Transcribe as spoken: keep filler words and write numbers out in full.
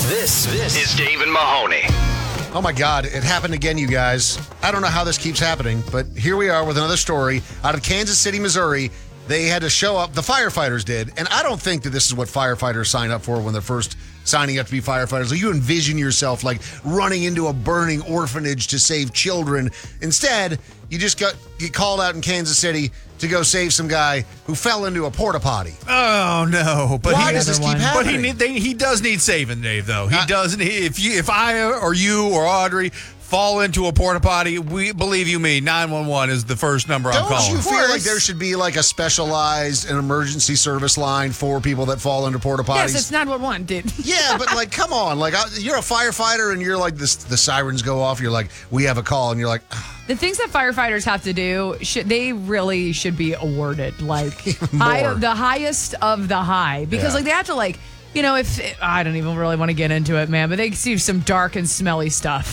This, this is Dave and Mahoney. Oh my God, it happened again, you guys. I don't know how this keeps happening, but here we are with another story out of Kansas City, Missouri. They had to show up, the firefighters did, and I don't think that this is what firefighters sign up for when they're first signing up to be firefighters. Like, you envision yourself like running into a burning orphanage to save children. Instead, you just got get called out in Kansas City to go save some guy who fell into a porta potty. Oh no! But Why he, does this keep But happening? he need, they, he does need saving, Dave. Though he Uh, doesn't. He, if you, if I or you or Audrey fall into a porta potty, we believe you me, nine one one is the first number I'm Don't calling. you Of feel course. like there should be like a specialized an emergency service line for people that fall into porta potties? Yes, it's nine one one, dude. Yeah, but like, come on. Like, I- you're a firefighter and you're like, this, the sirens go off. You're like, we have a call. And you're like, The things that firefighters have to do, should, they really should be awarded like high, the highest of the high, because Yeah. like they have to like, you know, if I don't even really want to get into it, man, but they see some dark and smelly stuff.